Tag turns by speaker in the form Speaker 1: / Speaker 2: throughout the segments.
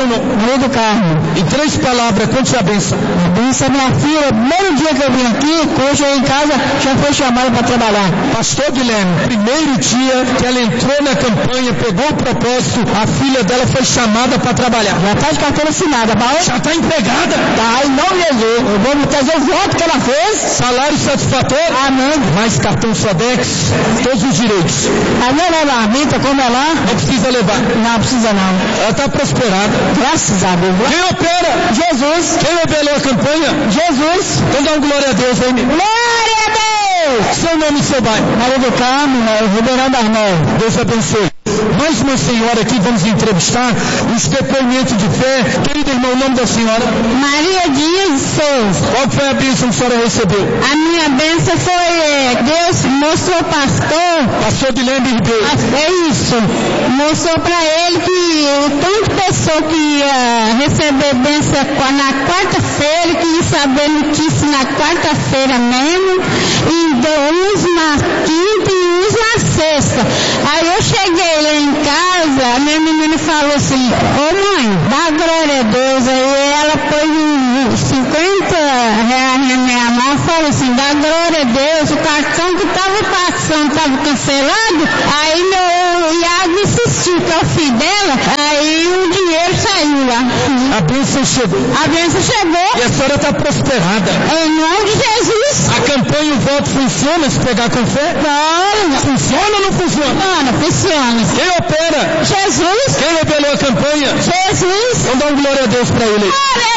Speaker 1: seu nome?
Speaker 2: Maria do Carmo.
Speaker 1: Em 3 palavras, conte a bênção.
Speaker 2: A bênção é minha filha, o primeiro dia que eu vim aqui, hoje eu em casa, já foi chamada para trabalhar.
Speaker 1: Pastor Guilherme, primeiro dia que ela entrou na campanha, pegou o propósito, a filha dela foi chamada para trabalhar.
Speaker 2: Já está de carteira assinada,
Speaker 1: já está empregada.
Speaker 2: Tá, em nome de Jesus. Eu vou trazer o voto que ela fez.
Speaker 1: Salário satisfatório.
Speaker 2: Amém.
Speaker 1: Mais cartão Sodex, todos os direitos.
Speaker 2: A minha marmita, como é lá?
Speaker 1: Não precisa levar.
Speaker 2: Não precisa não.
Speaker 1: Ela está prosperada.
Speaker 2: Graças a Deus.
Speaker 1: Quem opera?
Speaker 2: Jesus.
Speaker 1: Quem revelou a campanha?
Speaker 2: Jesus.
Speaker 1: Então dá um glória a Deus aí.
Speaker 2: Glória a Deus.
Speaker 1: Seu nome e seu bairro?
Speaker 2: Maria do Carmo, Ribeirão das Neves.
Speaker 1: Deus abençoe. Mais uma senhora aqui, vamos entrevistar os depoimentos de fé. Querido irmão, o nome da senhora?
Speaker 2: Maria Dias Souza.
Speaker 1: Qual foi a bênção que a senhora recebeu?
Speaker 2: A minha bênção foi, Deus mostrou ao
Speaker 1: pastor Guilherme Ribeiro.
Speaker 2: É isso. Mostrou para ele que o tanto de pessoa que ia receber bênção na quarta-feira, que ia saber notícia na quarta-feira mesmo, e uns na quinta e uns na sexta. Aí eu cheguei lá em casa, a minha menina falou assim, ô mãe, dá glória a Deus. Aí ela pôs 50 reais na minha mão e falou assim, dá glória a Deus, o cartão que estava passando estava cancelado. Aí meu Iago insistiu, que é o filho dela, aí o dinheiro saiu lá.
Speaker 1: A bênção chegou.
Speaker 2: A bênção chegou.
Speaker 1: E a senhora está prosperada.
Speaker 2: Em nome de Jesus.
Speaker 1: A campanha, o voto funciona se pegar com fé?
Speaker 2: Não.
Speaker 1: Funciona ou não funciona?
Speaker 2: Funciona.
Speaker 1: Quem opera?
Speaker 2: Jesus.
Speaker 1: Quem revelou a campanha?
Speaker 2: Jesus.
Speaker 1: Vamos dar um glória a Deus para ele.
Speaker 2: Glória a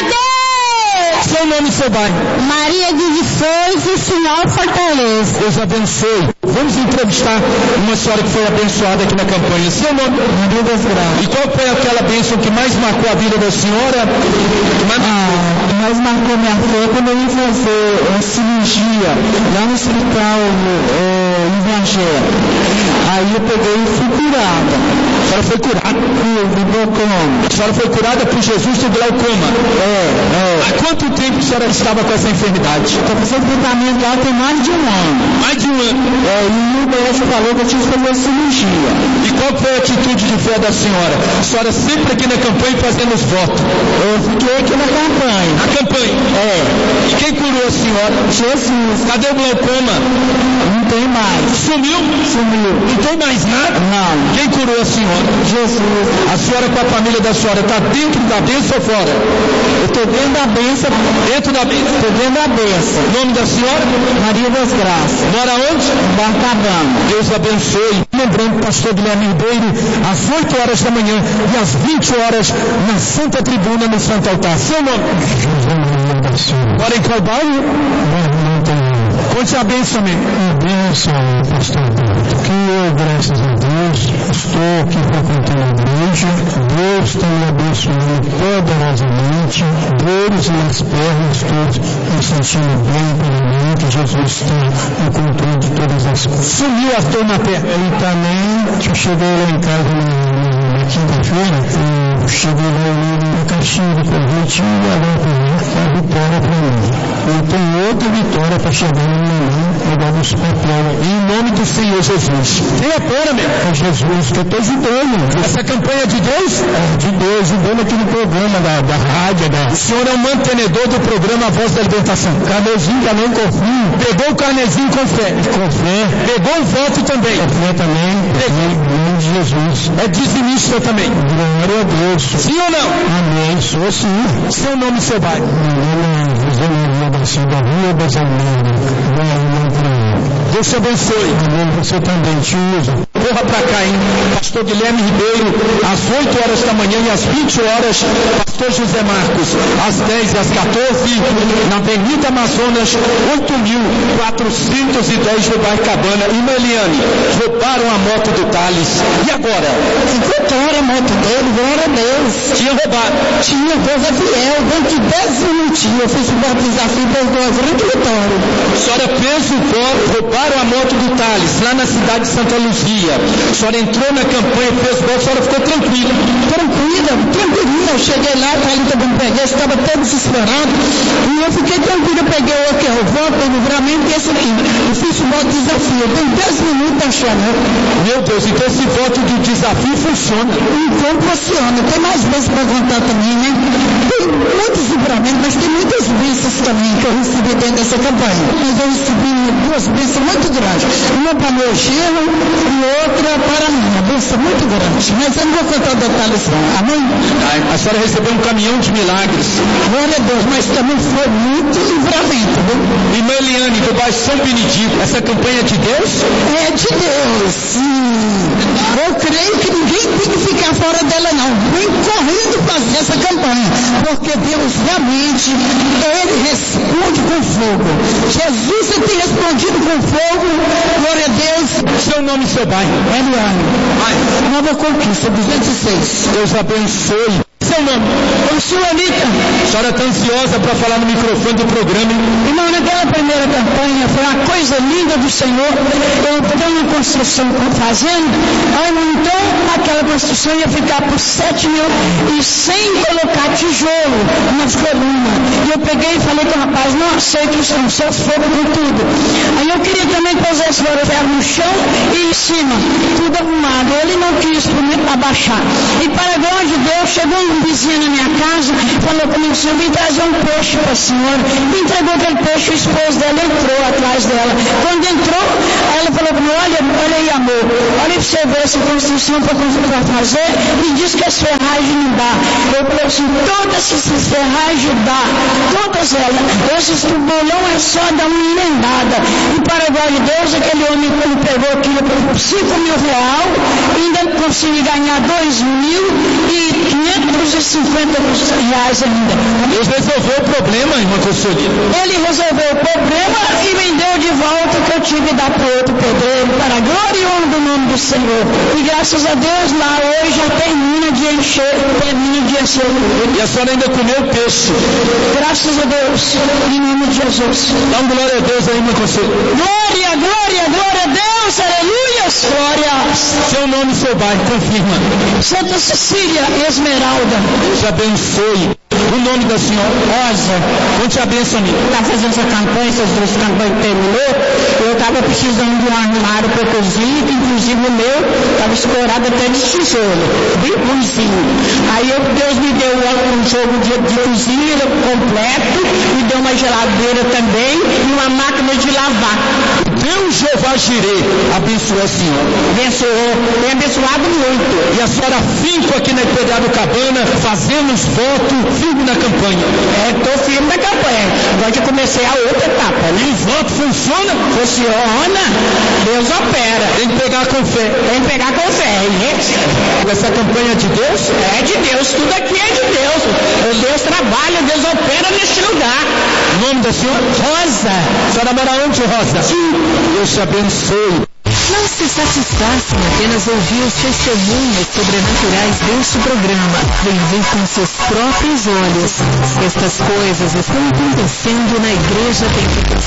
Speaker 2: Deus.
Speaker 1: Seu nome e seu bairro?
Speaker 2: Maria de Souza, Sinal Fortaleza.
Speaker 1: Deus abençoe. Vamos entrevistar uma senhora que foi abençoada aqui na campanha. Seu nome?
Speaker 2: Maria das Graças.
Speaker 1: E qual foi aquela bênção que mais marcou a vida da senhora?
Speaker 2: Mais marcou minha fé quando eu ia fazer cirurgia lá no hospital Evangelho. Aí eu peguei e fui curada.
Speaker 1: A senhora foi curada?
Speaker 2: Do glaucoma.
Speaker 1: A senhora foi curada por Jesus do glaucoma? Há quanto tempo a senhora estava com essa enfermidade?
Speaker 2: Estou fazendo tratamento lá tem mais de 1 ano.
Speaker 1: Mais de 1 ano?
Speaker 2: E o médico falou que eu tinha que fazer cirurgia.
Speaker 1: E qual foi a atitude de fé da senhora? A senhora sempre aqui na campanha fazendo os votos.
Speaker 2: Eu fiquei aqui na campanha.
Speaker 1: Na campanha? E quem curou a senhora?
Speaker 2: Jesus.
Speaker 1: Cadê o glaucoma?
Speaker 2: Não tem mais.
Speaker 1: Sumiu?
Speaker 2: Sumiu.
Speaker 1: Não tem mais nada?
Speaker 2: Não.
Speaker 1: Quem curou a senhora?
Speaker 2: Jesus.
Speaker 1: A senhora com a família da senhora está dentro da bênção ou fora?
Speaker 2: Eu estou dentro da bênção.
Speaker 1: Dentro da bênção?
Speaker 2: Estou dentro da bênção.
Speaker 1: Nome da senhora?
Speaker 2: Maria das Graças.
Speaker 1: Mora onde?
Speaker 2: Barcabana.
Speaker 1: Deus abençoe. Lembrando, pastor Guilherme Ribeiro, às 8 horas da manhã e às 20 horas na Santa Tribuna, no Santo Altar. Seu nome? Mora em qual bairro? Conte a bênção, amém.
Speaker 3: A bênção, pastor Alberto, que eu, graças a Deus, estou aqui frequentando a igreja, Deus tem me abençoado poderosamente, dores nas pernas, estou me sentindo bem plenamente, Jesus está no controle de todas as coisas.
Speaker 1: Sumiu a dor na perna.
Speaker 3: E também, eu cheguei lá em casa na quinta-feira, eu cheguei lá na caixinha de convite e agora a vitória para mim. Eu tenho outra vitória para chegar no momento, pegar os papéis.
Speaker 1: Em nome do Senhor Jesus. Quem opera, meu?
Speaker 3: É Jesus que eu estou ajudando.
Speaker 1: Essa campanha é de Deus?
Speaker 3: É de Deus, ajudando aquele programa da rádio.
Speaker 1: O senhor é o mantenedor do programa Voz da Libertação.
Speaker 3: Carnezinho também confio.
Speaker 1: Pegou o carnezinho com fé.
Speaker 3: Com fé.
Speaker 1: Pegou o voto também.
Speaker 3: Com fé também. Em nome de Jesus.
Speaker 1: É dizimista também.
Speaker 3: Glória a Deus.
Speaker 1: Sim ou não?
Speaker 3: Amém. Sou sim.
Speaker 1: Seu nome e seu bairro?
Speaker 3: Meu nome é José Maria da Silva Rua das Almeiras.
Speaker 1: Deus te abençoe.
Speaker 3: Amém. Você também te usa.
Speaker 1: Corra para cá, hein? Pastor Guilherme Ribeiro, às 8 horas da manhã e às 20 horas, Pastor José Marcos, às 10 e às 14, na Avenida Amazonas, 8.410 do Barcabana. E Meliane, roubaram a moto do Thales. E agora?
Speaker 2: Encontraram a moto dele, glória a Deus.
Speaker 1: Tinha roubado.
Speaker 2: Tinha, Deus é fiel, dentro de 10 minutinhos eu fiz o desafio das 2 grandes vitórias.
Speaker 1: A senhora fez o voto, roubaram a moto do Thales, lá na cidade de Santa Luzia. A senhora entrou na campanha, fez o voto, a senhora ficou tranquila.
Speaker 2: Tranquila,
Speaker 1: eu cheguei lá, a Thalita não peguei, estava todo desesperado, e eu fiquei tranquilo, eu peguei o que é o voto, o livramento, e esse aqui, eu fiz o voto de desafio, eu tenho 10 minutos achando.
Speaker 3: Meu Deus, então esse voto de desafio funciona.
Speaker 1: Então funciona, tem mais vezes para contar também, né? Tem muitos livramentos, mas tem muitas bênçãos também que eu recebi dentro dessa campanha. Mas eu recebi duas bênçãos muito grandes, uma para meu genro e outra para mim, uma bênção muito grande, mas eu não vou contar detalhes não, amém?
Speaker 3: A senhora recebeu um caminhão de milagres.
Speaker 1: Glória a Deus, mas também foi muito livramento, viu?
Speaker 3: Irmã Eliane, do bairro São Benedito, essa campanha é de Deus?
Speaker 1: É de Deus, sim. Eu creio que ninguém tem que ficar fora dela não, vem correndo fazer essa campanha, porque Deus realmente, Ele responde com fogo. Jesus tem respondido com fogo, glória a Deus.
Speaker 3: Seu nome e seu bairro?
Speaker 1: Eliane. Nova Conquista, 206.
Speaker 3: Deus abençoe. Seu nome?
Speaker 1: Eu sou Anitta.
Speaker 3: A senhora está ansiosa para falar no microfone do programa, hein?
Speaker 1: Irmão, naquela primeira campanha foi uma coisa linda do Senhor. Eu tenho uma construção fazendo, aí então aquela construção ia ficar por 7 mil e sem colocar tijolo nas colunas. E eu peguei e falei com o rapaz, não aceito isso, não, só fogo com tudo. Aí eu queria também que pusesse ferro no chão e em cima, tudo arrumado. Ele não quis abaixar. E para a glória de Deus, chegou um vizinho na minha casa, falou comigo, senhor, vim trazer um peixe para a senhora. Me entregou aquele peixe, o esposo dela entrou atrás dela. Quando entrou, ela falou comigo, olha aí, amor, olha para você ver essa construção para fazer, e diz que as ferragens não dá. Eu falei assim, todas essas ferragens dá, todas elas. Esses tubolão é só dar uma emendada. E para a glória de Deus, aquele homem que me pegou aquilo por 5 mil reais, ainda consegui ganhar 2.550 reais ainda.
Speaker 3: Deus resolveu o problema, irmã Consolida.
Speaker 1: Ele resolveu o problema e me deu de volta o que eu tive que dar para o outro pedreiro, para a glória e honra do nome do Senhor. E graças a Deus lá hoje já termina de encher o
Speaker 3: E a senhora ainda comeu peixe.
Speaker 1: Graças a Deus, em nome de Jesus.
Speaker 3: Dá uma glória a Deus aí, irmã Consolida.
Speaker 1: Glória, glória, glória a Deus, aleluias, glória.
Speaker 3: Seu nome e seu bairro, confirma.
Speaker 1: Santa Cecília Esmeralda.
Speaker 3: Deus abençoe. O nome da senhora?
Speaker 1: Rosa.
Speaker 3: Conte a bênção, amigo.
Speaker 1: Está fazendo essa campanha, essas duas campanhas terminou. Eu estava precisando de um armário para cozinha, que inclusive o meu estava escorado até de tesouro, bem ruimzinho. Aí Deus me deu um jogo de cozinha completo, me deu uma geladeira também e uma máquina de lavar.
Speaker 3: Deus Jeová Jireh abençoou a senhora.
Speaker 1: Abençoou, tem abençoado muito.
Speaker 3: E a senhora finco aqui na Empedrado Cabana, fazendo os votos, firme na campanha.
Speaker 1: Estou firme na campanha. Agora que comecei a outra etapa, né?
Speaker 3: E o voto funciona?
Speaker 1: Funciona. Deus opera.
Speaker 3: Tem que pegar com fé.
Speaker 1: Tem que pegar com fé.
Speaker 3: Essa campanha é de Deus?
Speaker 1: É de Deus. Tudo aqui é de Deus. Deus trabalha, Deus opera neste lugar.
Speaker 3: O nome da senhora?
Speaker 1: Rosa.
Speaker 3: A senhora mora onde, Rosa?
Speaker 1: Sim.
Speaker 3: Deus te abençoe.
Speaker 4: Não se satisfaça em apenas ouvir os testemunhos sobrenaturais deste programa. Vem ver com seus próprios olhos. Estas coisas estão acontecendo na Igreja Pentecostal.